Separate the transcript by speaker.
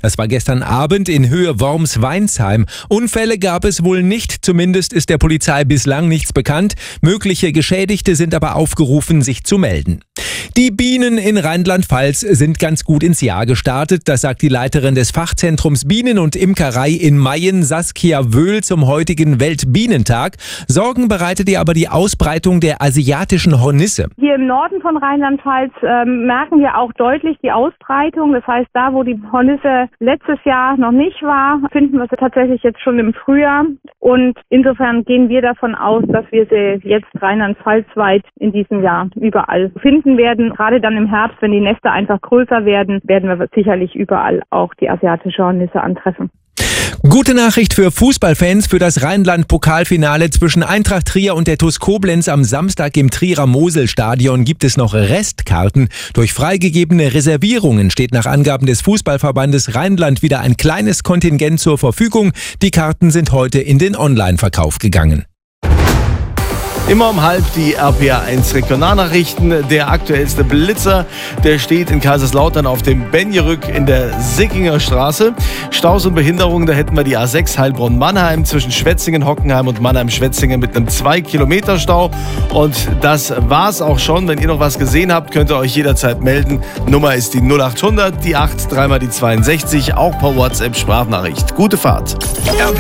Speaker 1: Das war gestern Abend in Höhe Worms-Weinsheim. Unfälle gab es wohl nicht, zumindest ist der Polizei bislang nichts bekannt. Mögliche Geschädigte sind aber aufgerufen, sich zu melden. Die Bienen in Rheinland-Pfalz sind ganz gut ins Jahr gestartet. Das sagt die Leiterin des Fachzentrums Bienen und Imkerei in Mayen, Saskia Wöhl, zum heutigen Weltbienentag. Sorgen bereitet ihr aber die Ausbreitung der asiatischen Hornisse.
Speaker 2: Hier im Norden von Rheinland-Pfalz merken wir auch deutlich die Ausbreitung. Das heißt, da wo die Hornisse letztes Jahr noch nicht war, finden wir sie tatsächlich jetzt schon im Frühjahr. Und insofern gehen wir davon aus, dass wir sie jetzt Rheinland-Pfalz-weit in diesem Jahr überall finden werden. Gerade dann im Herbst, wenn die Nester einfach größer werden, werden wir sicherlich überall auch die asiatische Hornisse antreffen.
Speaker 1: Gute Nachricht für Fußballfans. Für das Rheinland-Pokalfinale zwischen Eintracht Trier und der TuS Koblenz am Samstag im Trierer Mosel-Stadion gibt es noch Restkarten. Durch freigegebene Reservierungen steht nach Angaben des Fußballverbandes Rheinland wieder ein kleines Kontingent zur Verfügung. Die Karten sind heute in den Online-Verkauf gegangen.
Speaker 3: Immer um halb die RPA1 Regionalnachrichten. Der aktuellste Blitzer, der steht in Kaiserslautern auf dem Benjerück in der Sickinger Straße. Staus und Behinderungen, da hätten wir die A6 Heilbronn-Mannheim zwischen Schwetzingen, Hockenheim und Mannheim-Schwetzingen mit einem 2-Kilometer-Stau. Und das war's auch schon. Wenn ihr noch was gesehen habt, könnt ihr euch jederzeit melden. Nummer ist die 0800, die 8, dreimal die 62, auch per WhatsApp-Sprachnachricht. Gute Fahrt.